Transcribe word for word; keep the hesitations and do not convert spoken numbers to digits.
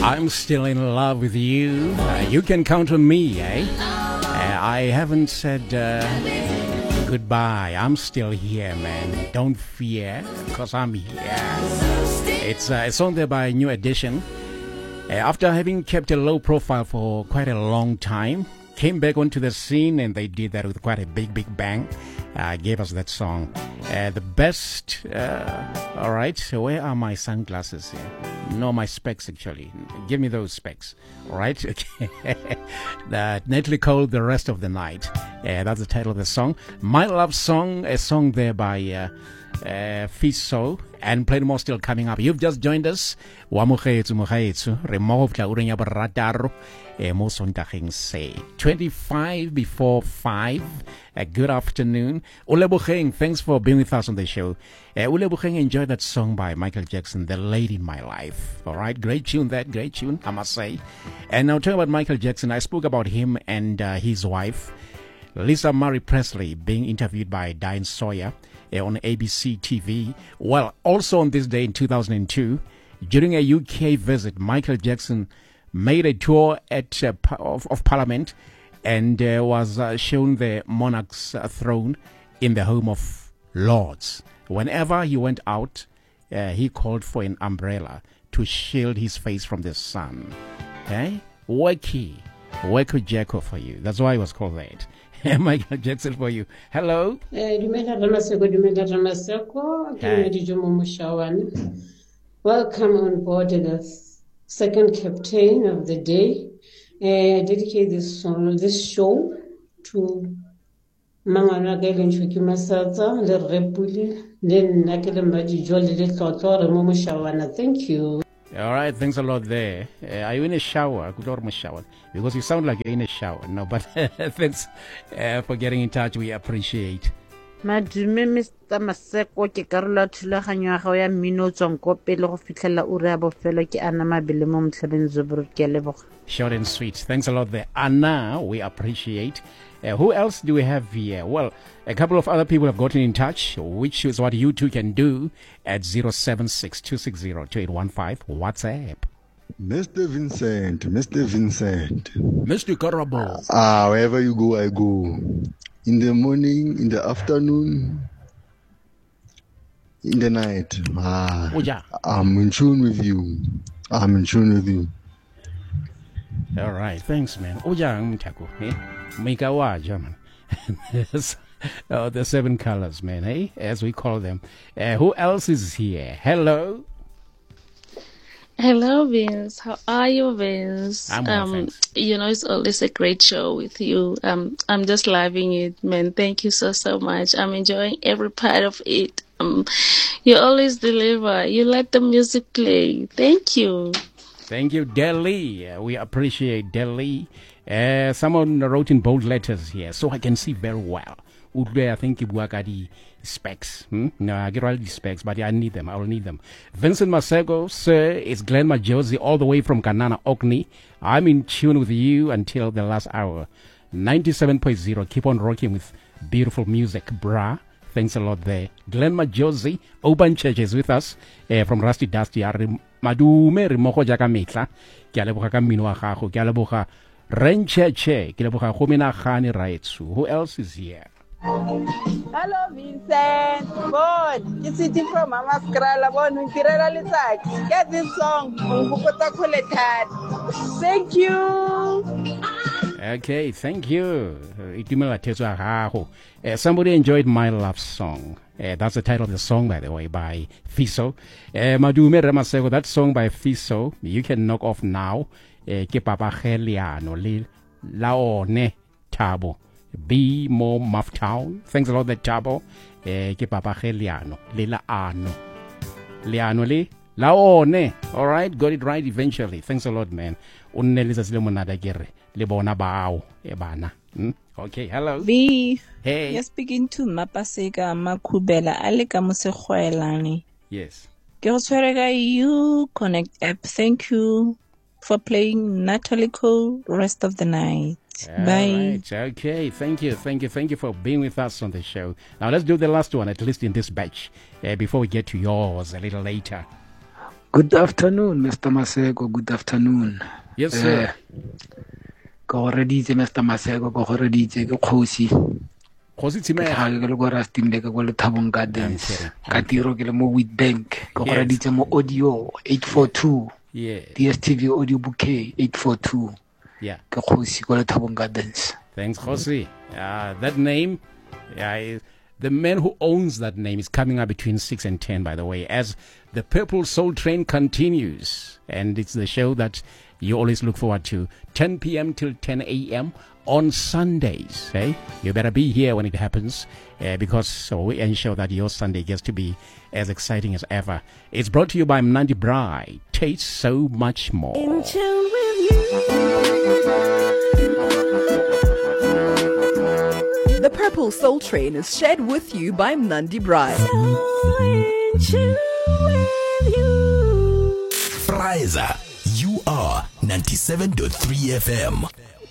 I'm still in love with you. Uh, you can count on me, eh? Uh, I haven't said uh, goodbye. I'm still here, man. Don't fear, because I'm here. It's uh, a song there by New Edition. Uh, after having kept a low profile for quite a long time, came back onto the scene, and they did that with quite a big, big bang. Uh, gave us that song. Uh, the best, uh, all right, so where are my sunglasses here? No, my specs, actually. Give me those specs, all right? Okay. That Natalie Cole, The Rest of the Night. Uh, that's the title of the song. My Love Song, a song there by uh, uh, Fiso, and plenty more still coming up. You've just joined us. Wa mogaetso mogaetso re mo tla ureng ya borataro e mo sontageng se twenty-five before five. A good afternoon. Ulebogeng, thanks for being with us on the show. Uh, Ulebogeng enjoyed that song by Michael Jackson, The Lady in My Life. All right, great tune that, great tune, I must say. And now talking about Michael Jackson, I spoke about him and uh, his wife, Lisa Marie Presley, being interviewed by Diane Sawyer uh, on A B C T V. Well, also on this day in two thousand two, during a U K visit, Michael Jackson made a tour at uh, of, of Parliament and uh, was uh, shown the monarch's uh, throne in the Home of Lords. Whenever he went out, uh, he called for an umbrella to shield his face from the sun. Okay? Wacky. Wacky Jacko for you. That's why he was called that. Michael Jackson for you. Hello? Welcome on board the second captain of the day. I uh, dedicate this song, this show to Mangana Galen Chukimasata, the Repuli, then Naked Maji Jolly Little Momo Shawana. Thank you. All right, thanks a lot there. Uh, are you in a shower? Good or shower? Because you sound like you're in a shower. No, but thanks uh, for getting in touch. We appreciate. Madume Mister Maseko ke karolo thulaganyo ya go ya mmino tsong ko pele go fitlhela ura ya bofelo ke ana mabele mo mtlhabeng zobro ke leboga. Short and sweet. Thanks a lot there. Anna, we appreciate. Uh, who else do we have here? Well, a couple of other people have gotten in touch, which is what you two can do at zero seven six two six zero two eight one five WhatsApp. Mister Vincent, Mister Vincent. Mister Karabo. Ah, wherever you go, I go. In the morning, in the afternoon, in the night. Ah, oh, yeah. I'm in tune with you. I'm in tune with you. All right, thanks, man. Oh, yeah, I'm Taco. Make a watch, man. Oh, the seven colors, man, eh? As we call them. Uh, who else is here? Hello. Hello, Vince. How are you, Vince? I'm well, um, thanks. You know, it's always a great show with you. Um, I'm just loving it, man. Thank you so, so much. I'm enjoying every part of it. Um, you always deliver. You let the music play. Thank you. Thank you, Delhi. Uh, we appreciate Delhi. Uh, someone wrote in bold letters here, so I can see very well. I think you work at the specs. Hmm? No, I get all the specs, but I need them. I will need them. Vincent Masego, sir, it's Glenn Majosi, all the way from Kanana, Orkney. I'm in tune with you until the last hour. ninety-seven point zero. Keep on rocking with beautiful music, brah. Thanks a lot there. Glenn Majosi, Open Church is with us uh, from Rusty Dusty. Madume Rimoko Jaka Mitla. Kialeboka Kamino Ahaho. Kialeboka Rencheche. Kialeboka Homina Khani Raitsu. Who else is here? Hello, Vincent. Bon, it's sitting from Mama Skrala. Bon, we get this song. Thank you. Okay, thank you. Uh, somebody enjoyed My Love Song. Uh, that's the title of the song, by the way, by Fiso. Uh, Madume Ramasego, that song by Fiso, you can knock off now. Ke Papa Heliano, li laone tabo. Be more Muff Town. Thanks a lot, that tabo. Ke Papa Heliano, li la ano. Liano li laone. All right, got it right eventually. Thanks a lot, man. Unnelisa sile monada gere. Lebona bao ebana. Okay, hello. V. Hey. You're speaking to Mapaseka Makubela Aleka Musekhoelani. Yes. Girlswerega you connect app. Thank you for playing Natalie Cole rest of the night. All Bye. Right. Okay, thank you, thank you, thank you for being with us on the show. Now let's do the last one, at least in this batch, uh, before we get to yours a little later. Good afternoon, Mister Maseko. Good afternoon. Yes, sir. Go ready, Mister Maseko. Go ready, go Kosi. Kosi Timea. Ke go rasting le go le Thabong Gardens. Ka tiro ke le mo Wheat Bank. Go ready mo audio eight four two. Yeah. D S T V audio bouquet eight four two. Yeah. Ke Kosi go le Thabong Gardens. Thanks, Kosi. Uh, that name, yeah, the man who owns that name is coming up between six and ten, by the way, as the Purple Soul Train continues. And it's the show that you always look forward to, ten p.m. till ten a.m. on Sundays. Hey? You better be here when it happens, uh, because so we ensure that your Sunday gets to be as exciting as ever. It's brought to you by Mnandi Braai. Tastes so much more. In tune with you. The Purple Soul Train is shared with you by Mnandi Braai. Friza, you are ninety-seven point three F M.